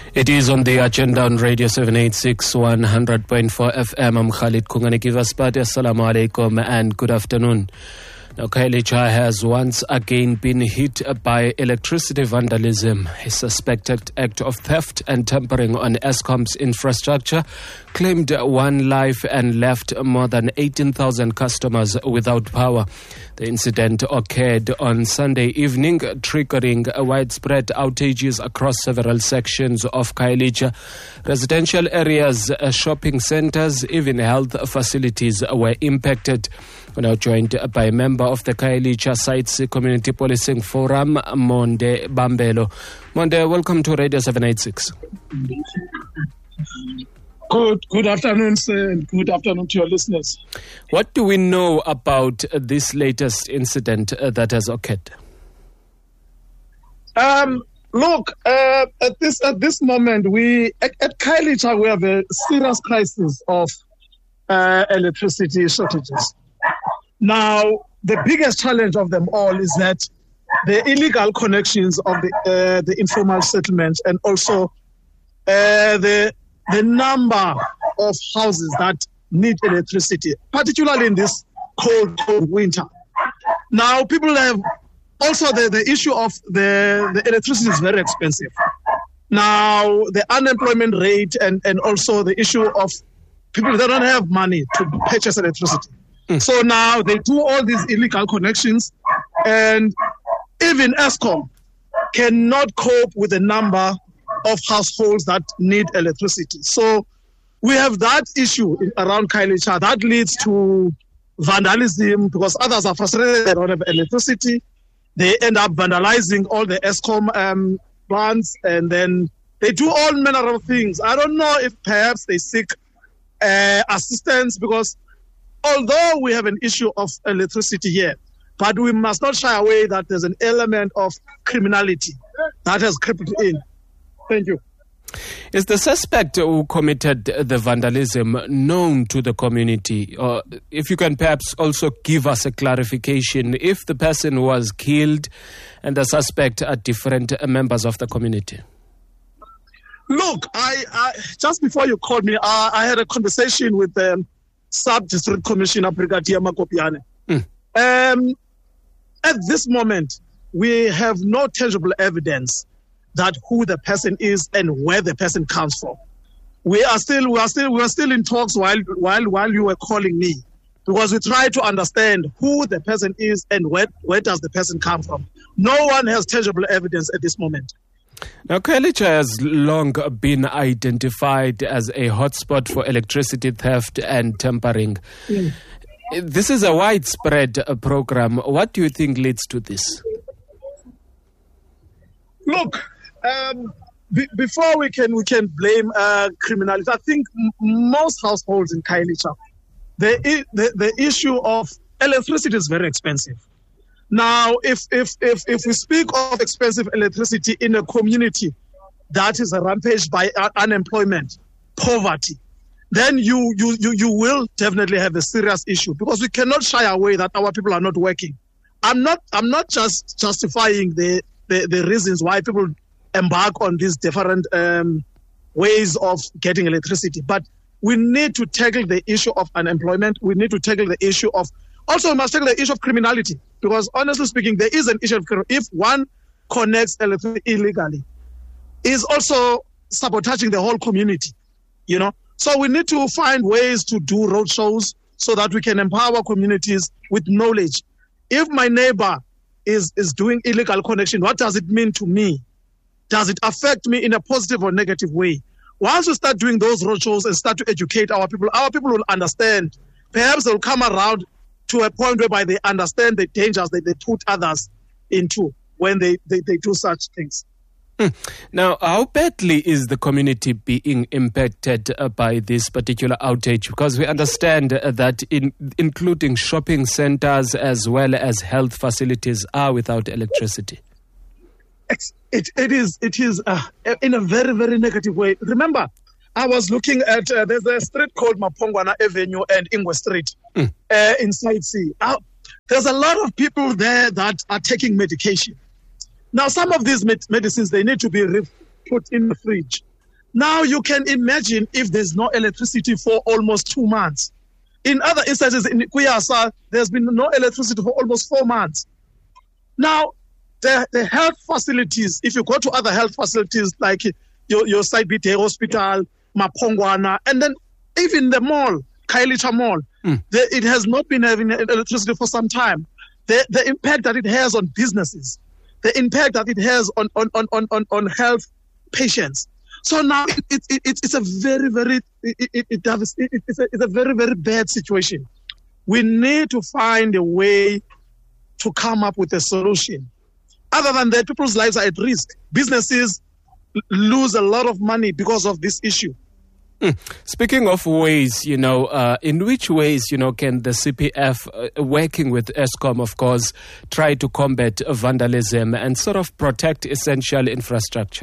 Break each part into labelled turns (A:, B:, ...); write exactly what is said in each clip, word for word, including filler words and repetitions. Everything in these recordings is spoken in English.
A: It is on the agenda on Radio seven eighty-six, one hundred point four F M. I'm Khalid Kungani Kivaspati. Assalamu alaikum and good afternoon. Now, Khayelitsha has once again been hit by electricity vandalism. A suspected act of theft and tampering on Eskom's infrastructure claimed one life and left more than eighteen thousand customers without power. The incident occurred on Sunday evening, triggering widespread outages across several sections of Khayelitsha. Residential areas, shopping centers, even health facilities were impacted. We're now joined by a member of the Khayelitsha Sites Community Policing Forum, Monde Bambelo. Monde, welcome to Radio seven eighty-six.
B: Good, good afternoon, sir, and good afternoon to your listeners.
A: What do we know about this latest incident uh, that has occurred?
B: Um, look, uh, at this at this moment, we at, at Khayelitsha we have a serious crisis of uh, electricity shortages. Now, the biggest challenge of them all is that the illegal connections of the uh, the informal settlements and also uh, the the number of houses that need electricity, particularly in this cold, cold winter. Now, people have also the, the issue of the, the electricity is very expensive. Now, the unemployment rate and, and also the issue of people that don't have money to purchase electricity. Mm. So now they do all these illegal connections, and even Eskom cannot cope with the number of households that need electricity. So we have that issue around Khayelitsha that leads to vandalism because others are frustrated they don't have electricity. They end up vandalizing all the Eskom um, plants, and then they do all manner of things. I don't know if perhaps they seek uh, assistance because although we have an issue of electricity here, but we must not shy away that there's an element of criminality that has crept in. Thank you.
A: Is the suspect who committed the vandalism known to the community? Or if you can perhaps also give us a clarification, if the person was killed and the suspect are different members of the community?
B: Look, I, I just before you called me, I, I had a conversation with the um, Sub-District Commissioner Brigadier Makopiane. Mm. Um, at this moment, we have no tangible evidence that who the person is and where the person comes from. We are still, we are still, we are still in talks while, while, while you were calling me, because we try to understand who the person is and where, where does the person come from. No one has tangible evidence at this moment.
A: Now, Khayelitsha has long been identified as a hotspot for electricity theft and tampering. Mm. This is a widespread uh, program. What do you think leads to this?
B: Look, Um, be, before we can we can blame uh, criminality, I think m- most households in Khayelitsha, the, the the issue of electricity is very expensive. Now, if if if if we speak of expensive electricity in a community that is rampaged by uh, unemployment, poverty, then you you you you will definitely have a serious issue because we cannot shy away that our people are not working. I'm not I'm not just justifying the the, the reasons why people embark on these different um, ways of getting electricity. But we need to tackle the issue of unemployment. We need to tackle the issue of, also we must tackle the issue of criminality. Because honestly speaking, there is an issue of criminality. If one connects electricity illegally, is also sabotaging the whole community, you know. So we need to find ways to do road shows so that we can empower communities with knowledge. If my neighbor is, is doing illegal connection, what does it mean to me? Does it affect me in a positive or negative way? Once we start doing those roadshows and start to educate our people, our people will understand. Perhaps they'll come around to a point whereby they understand the dangers that they put others into when they, they, they do such things.
A: Hmm. Now, how badly is the community being impacted uh, by this particular outage? Because we understand uh, that in, including shopping centers as well as health facilities are without electricity.
B: It, it is it is uh, in a very, very negative way. Remember, I was looking at, uh, there's a street called Mapongwana Avenue and Ingwe Street mm. uh, in Side C. Uh, there's a lot of people there that are taking medication. Now, some of these med- medicines, they need to be re- put in the fridge. Now you can imagine if there's no electricity for almost two months. In other instances, in Kuyasa, there's been no electricity for almost four months. Now, the, the health facilities, if you go to other health facilities like your, your Saibite Hospital, Mapongwana, and then even the mall, Khayelitsha Mall, mm. the, it has not been having electricity for some time. The, the impact that it has on businesses, the impact that it has on, on, on, on, on health patients. So now it, it, it, it's a very, very, it, it, it, it, it's, a, it's a very, very bad situation. We need to find a way to come up with a solution. Other than that, people's lives are at risk. Businesses lose a lot of money because of this issue.
A: Mm. Speaking of ways, you know, uh, in which ways, you know, can the C P F, uh, working with Eskom, of course, try to combat vandalism and sort of protect essential infrastructure?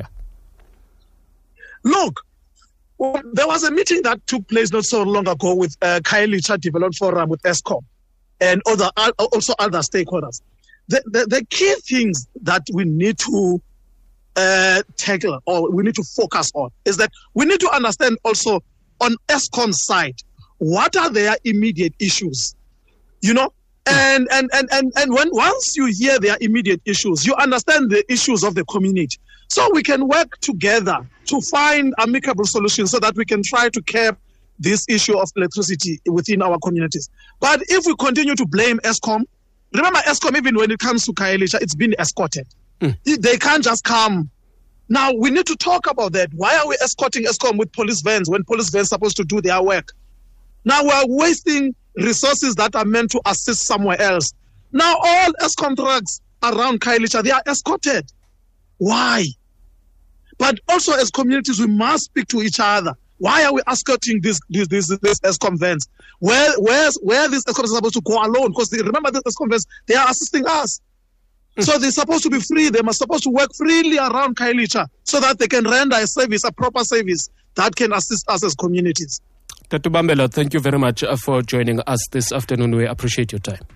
B: Look, well, there was a meeting that took place not so long ago with uh, Khayelitsha Development Forum with Eskom and other, also other stakeholders. The, the, the key things that we need to uh, tackle or we need to focus on is that we need to understand also on Eskom's side, what are their immediate issues? You know, and, and, and, and, and when once you hear their immediate issues, you understand the issues of the community. So we can work together to find amicable solutions so that we can try to curb this issue of electricity within our communities. But if we continue to blame Eskom, remember Eskom, even when it comes to Khayelitsha, it's been escorted. Mm. They can't just come. Now, we need to talk about that. Why are we escorting Eskom with police vans when police vans are supposed to do their work? Now, we are wasting resources that are meant to assist somewhere else. Now, all Eskom trucks around Khayelitsha, they are escorted. Why? But also as communities, we must speak to each other. Why are we escorting these these these, these Eskom vans? Where where's where these Eskom are supposed to go alone? Because they, remember these Eskom vans, they are assisting us. Mm. So they're supposed to be free. They are supposed to work freely around Khayelitsha so that they can render a service, a proper service that can assist us as communities.
A: Tatu Bambela, thank you very much for joining us this afternoon. We appreciate your time.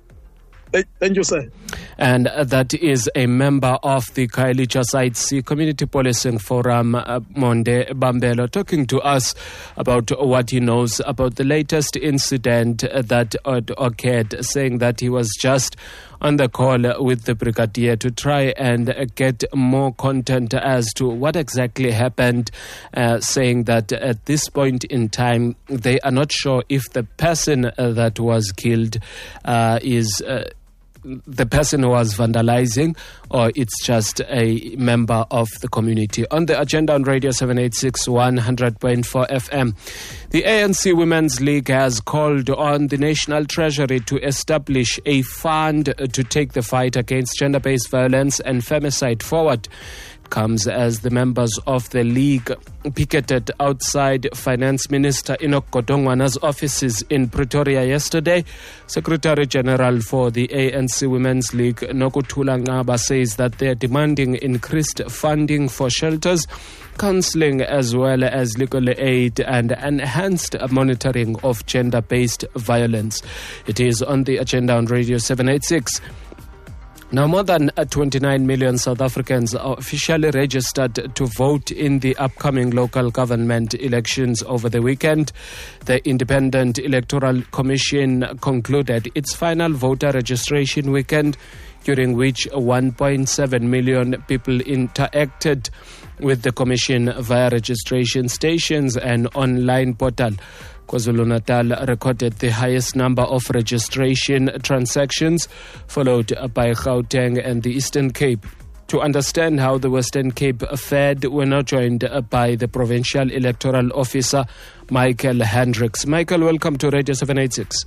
B: Thank you, sir.
A: And that is a member of the Khayelitsha Site C Community Policing Forum, uh, Monde Bambela, talking to us about what he knows about the latest incident that occurred, saying that he was just on the call with the brigadier to try and get more content as to what exactly happened, uh, saying that at this point in time, they are not sure if the person uh, that was killed uh, is... Uh, the person who was vandalizing, or it's just a member of the community. On the agenda on Radio seven eighty-six, one hundred point four F M, the A N C Women's League has called on the National Treasury to establish a fund to take the fight against gender-based violence and femicide forward. Comes as the members of the league picketed outside Finance Minister Enoch Godongwana's offices in Pretoria yesterday. Secretary General for the A N C Women's League, Nokuthula Ngaba, says that they are demanding increased funding for shelters, counselling as well as legal aid and enhanced monitoring of gender-based violence. It is on the agenda on Radio seven eighty-six. Now, more than twenty-nine million South Africans are officially registered to vote in the upcoming local government elections over the weekend. The Independent Electoral Commission concluded its final voter registration weekend, during which one point seven million people interacted with the Commission via registration stations and online portal. KwaZulu-Natal recorded the highest number of registration transactions, followed by Gauteng and the Eastern Cape. To understand how the Western Cape fared, we're now joined by the Provincial Electoral Officer, Michael Hendricks. Michael, welcome to Radio seven eighty-six.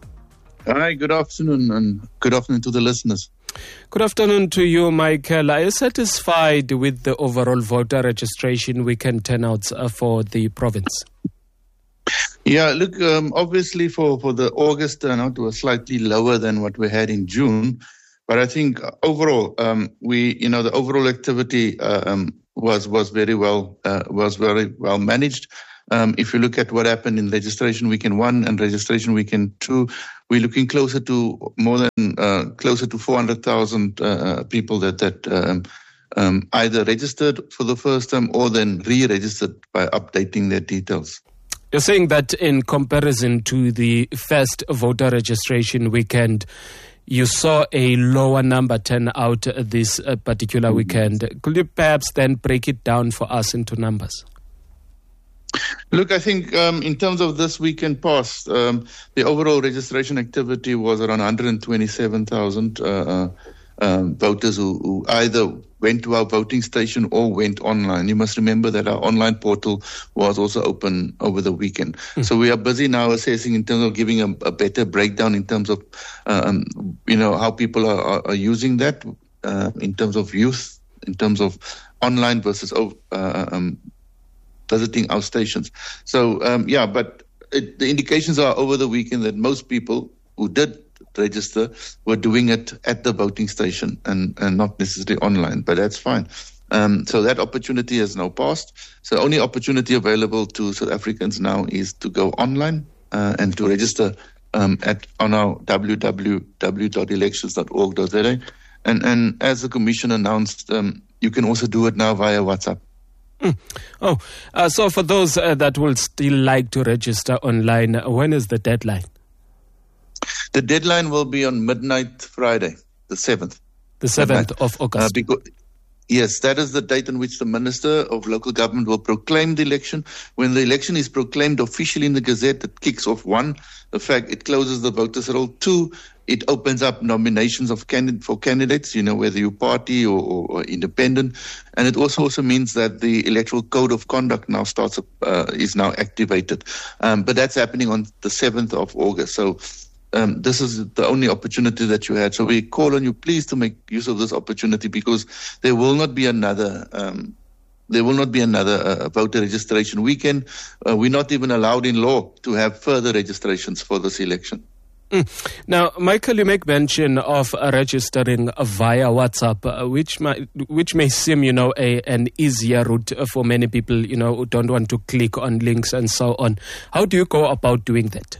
C: Hi, good afternoon, and good afternoon to the listeners.
A: Good afternoon to you, Michael. Are you satisfied with the overall voter registration weekend turnouts for the province?
C: Yeah, look, um, obviously for, for the August turnout was slightly lower than what we had in June. But I think overall, um, we, you know, the overall activity uh, um, was was very well uh, was very well managed. Um, if you look at what happened in registration weekend one and registration weekend two, we're looking closer to more than uh, closer to four hundred thousand uh, people that that um, um, either registered for the first time or then re-registered by updating their details.
A: You're saying that in comparison to the first voter registration weekend, you saw a lower number turn out this uh, particular mm-hmm. weekend. Could you perhaps then break it down for us into numbers?
C: Look, I think um, in terms of this weekend past, um, the overall registration activity was around one hundred twenty-seven thousand uh, uh, um, voters who, who either went to our voting station or went online. You must remember that our online portal was also open over the weekend. Mm. So we are busy now assessing in terms of giving a, a better breakdown in terms of, um, you know, how people are, are, are using that uh, in terms of youth, in terms of online versus uh, um, visiting our stations. So, um, yeah, but it, the indications are over the weekend that most people who did register were doing it at the voting station and, and not necessarily online, but that's fine. Um, so that opportunity has now passed. So the only opportunity available to South Africans now is to go online uh, and to register um, at on our w w w dot elections dot org dot z a. And, and as the Commission announced, um, you can also do it now via WhatsApp.
A: Mm. Oh, uh, so for those uh, that will still like to register online, when is the deadline?
C: The deadline will be on midnight Friday, the seventh.
A: The seventh of August.
C: Uh, because, yes, that is the date on which the Minister of Local Government will proclaim the election. When the election is proclaimed officially in the Gazette, it kicks off one, the fact it closes the voters' roll. Two, it opens up nominations of candidate for candidates, you know, whether you're party or, or, or independent. And it also also means that the electoral code of conduct now starts, uh, is now activated. Um, but that's happening on the seventh of August. So Um, this is the only opportunity that you had. So we call on you, please, to make use of this opportunity, because there will not be another um, there will not be another uh, voter registration weekend. Uh, we're not even allowed in law to have further registrations for this election.
A: Mm. Now, Michael, you make mention of uh, registering via WhatsApp, uh, which might, which may seem, you know, a, an easier route for many people, you know, who don't want to click on links and so on. How do you go about doing that?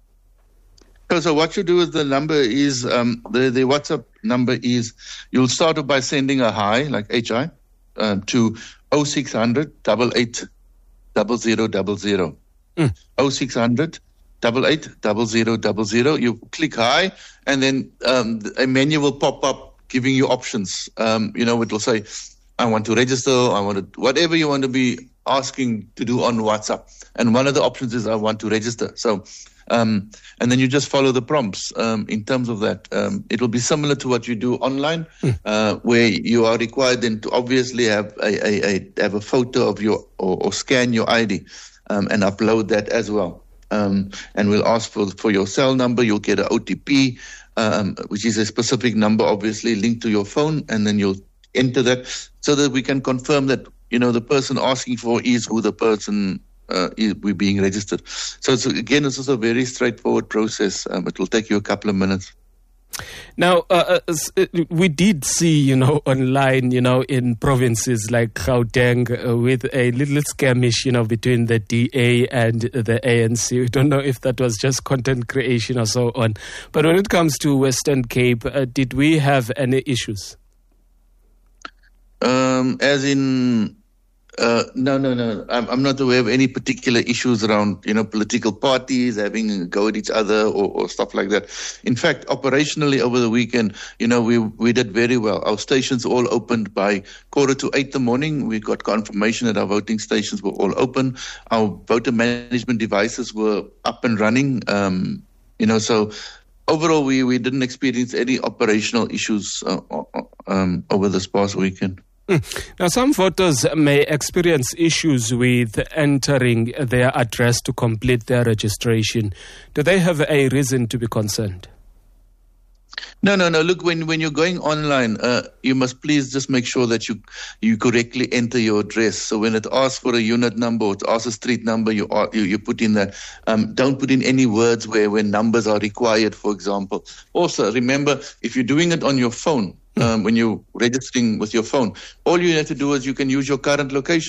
C: So what you do is the number is, um, the, the WhatsApp number is, you'll start off by sending a hi, like H I, uh, to oh six hundred, eight eight, zero zero zero zero. Mm. oh six hundred, eight eight, zero zero zero zero. You click hi, and then um, a menu will pop up giving you options. Um, you know, it will say, I want to register, I want to, whatever you want to be asking to do on WhatsApp. And one of the options is I want to register. So, Um, and then you just follow the prompts um, in terms of that. Um, it will be similar to what you do online, mm. uh, where you are required then to obviously have a, a, a have a photo of your or, or scan your I D um, and upload that as well. Um, and we'll ask for for your cell number. You'll get an O T P, um, which is a specific number, obviously linked to your phone, and then you'll enter that so that we can confirm that you know the person asking for is who the person. Uh, we're being registered. So it's, again, it's also a very straightforward process. Um, it will take you a couple of minutes.
A: Now, uh, uh, we did see, you know, online, you know, in provinces like Gauteng uh, with a little skirmish, you know, between the D A and the A N C. We don't know if that was just content creation or so on. But when it comes to Western Cape, uh, did we have any issues?
C: Um, as in... Uh, no, no, no. I'm, I'm not aware of any particular issues around, you know, political parties having a go at each other or, or stuff like that. In fact, operationally over the weekend, you know, we we did very well. Our stations all opened by quarter to eight in the morning. We got confirmation that our voting stations were all open. Our voter management devices were up and running. Um, you know, so overall, we, we didn't experience any operational issues uh, um, over this past weekend.
A: Now, some voters may experience issues with entering their address to complete their registration. Do they have a reason to be concerned?
C: No, no, no. Look, when, when you're going online, uh, you must please just make sure that you you correctly enter your address. So when it asks for a unit number or it asks a street number, you you, you put in that. Um, don't put in any words where, where numbers are required, for example. Also, remember, if you're doing it on your phone, Um, when you're registering with your phone, all you have to do is you can use your current location.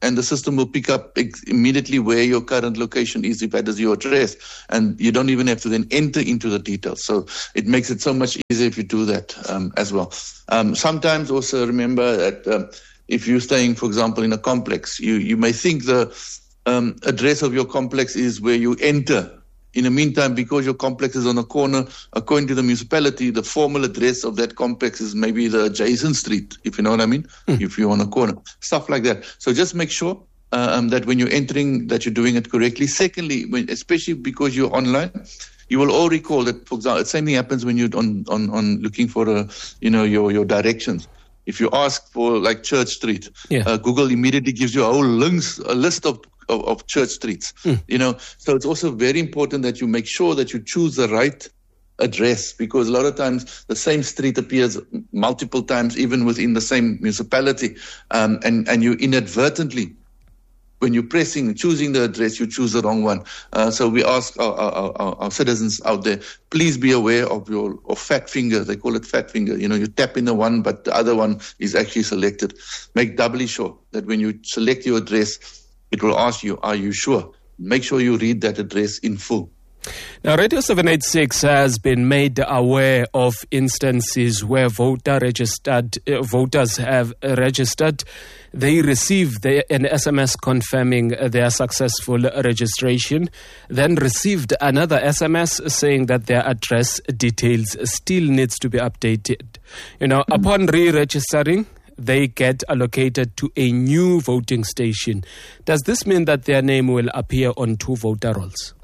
C: and the system will pick up ex- immediately where your current location is if that is your address. And you don't even have to then enter into the details. So it makes it so much easier if you do that um, as well. Um, sometimes also remember that um, if you're staying, for example, in a complex, you, you may think the um, address of your complex is where you enter. In the meantime, because your complex is on a corner, according to the municipality, the formal address of that complex is maybe the adjacent street, if you know what I mean, mm. if you're on a corner, stuff like that. So just make sure uh, um, that when you're entering, that you're doing it correctly. Secondly, when, especially because you're online, you will all recall that, for example, the same thing happens when you're on, on, on looking for, a, you know, your, your directions. If you ask for like Church Street, yeah. uh, Google immediately gives you a whole links, a list of Of, of church streets, mm. you know. So it's also very important that you make sure that you choose the right address, because a lot of times the same street appears multiple times, even within the same municipality, um, and and you inadvertently, when you're pressing, choosing the address, you choose the wrong one. Uh, so we ask our, our, our, our citizens out there, please be aware of your of fat finger. They call it fat finger. You know, you tap in the one, but the other one is actually selected. Make doubly sure that when you select your address, it will ask you, are you sure? Make sure you read that address in full.
A: Now, Radio seven eighty-six has been made aware of instances where voter registered uh, voters have registered. They receive the, an S M S confirming their successful registration, then received another S M S saying that their address details still needs to be updated. You know, mm-hmm. upon re-registering, they get allocated to a new voting station. Does this mean that their name will appear on two voter rolls?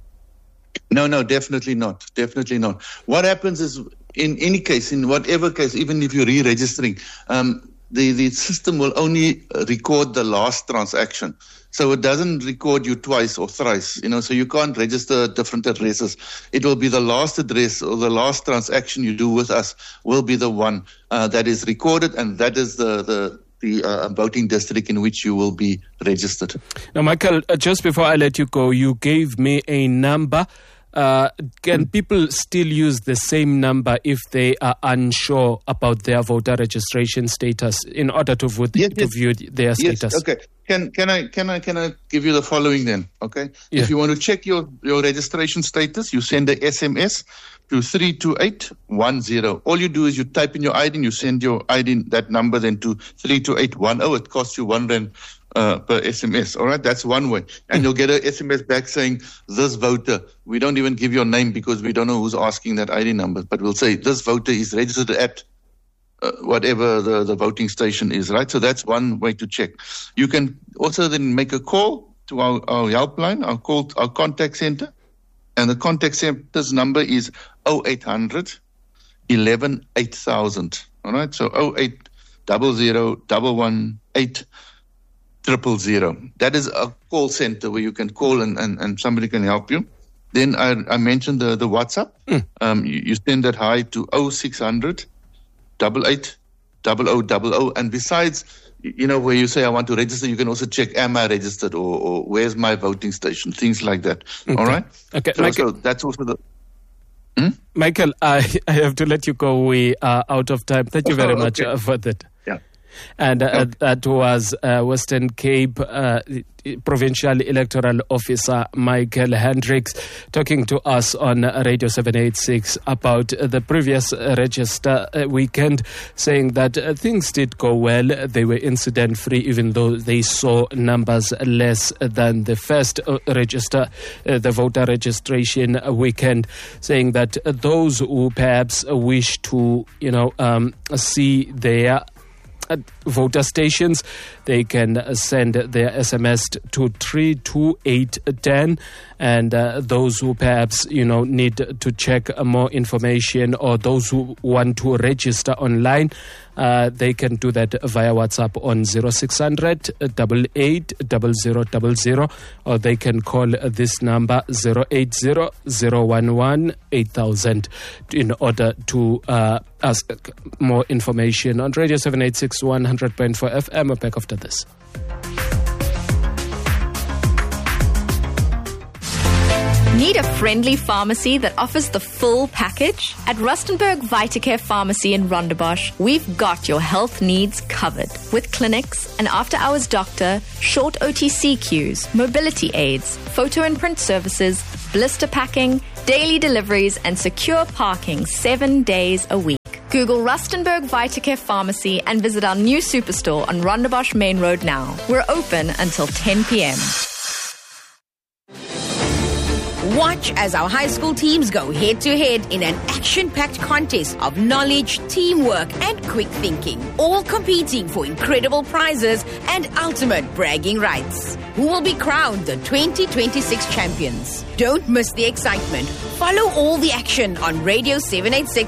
C: No, no, definitely not. Definitely not. What happens is, in any case, in whatever case, even if you're re-registering, um, the, the system will only record the last transaction. So it doesn't record you twice or thrice, you know, so you can't register different addresses. It will be the last address or the last transaction you do with us will be the one uh, that is recorded, and that is the, the, the uh, voting district in which you will be registered.
A: Now, Michael, uh, just before I let you go, you gave me a number. Uh, can mm. people still use the same number if they are unsure about their voter registration status in order to, vote,
C: yes,
A: to
C: yes.
A: view their
C: yes,
A: status?
C: Okay. Can can I can I can I give you the following then? Okay. Yeah. If you want to check your, your registration status, you send a S M S to three two eight one zero. All you do is you type in your I D and you send your I D, that number then to three two eight one zero. It costs you one rand uh, per S M S. All right, that's one way. And you'll get an S M S back saying, this voter, we don't even give your name because we don't know who's asking that I D number, but we'll say this voter is registered at Uh, whatever the, the voting station is, right? So that's one way to check. You can also then make a call to our, our helpline, our call, our contact center, and the contact center's number is oh eight hundred, eleven, eight thousand. All right, so oh eight hundred, one one eight, triple zero. That is a call center where you can call and, and, and somebody can help you. Then I, I mentioned the, the WhatsApp. Mm. Um, you, you send that hi to oh six hundred, double eight, double o double o. And besides, you know, where you say, I want to register, you can also check, am I registered, or, or where's my voting station, things like that. Okay. All right?
A: Okay.
C: So, Michael, so that's also the... Hmm?
A: Michael, I, I have to let you go. We are out of time. Thank you very
C: oh,
A: much
C: okay.
A: uh, for that.
C: Yeah.
A: And uh, that was uh, Western Cape uh, Provincial Electoral Officer Michael Hendricks talking to us on Radio seven eighty-six about the previous register weekend, saying that things did go well. They were incident-free, even though they saw numbers less than the first register, uh, the voter registration weekend, saying that those who perhaps wish to, you know, um, see their At voter stations, they can send their S M S to three two eight one zero, and uh, those who perhaps, you know, need to check more information, or those who want to register online, uh, they can do that via WhatsApp on zero six hundred, eight eight zero zero zero zero, or they can call this number zero eight zero, zero one one, eight thousand in order to uh, ask more information on Radio seven eighty-six one hundred point four F M. Back after this.
D: Need a friendly pharmacy that offers the full package? At Rustenburg Vitacare Pharmacy in Rondebosch, we've got your health needs covered. With clinics, an after-hours doctor, short O T C queues, mobility aids, photo and print services, blister packing, daily deliveries, and secure parking seven days a week. Google Rustenburg Vitacare Pharmacy and visit our new superstore on Rondebosch Main Road now. We're open until ten p.m.
E: Watch as our high school teams go head-to-head in an action-packed contest of knowledge, teamwork, and quick thinking, all competing for incredible prizes and ultimate bragging rights. Who will be crowned the twenty twenty-six champions? Don't miss the excitement. Follow all the action on Radio seven eighty-six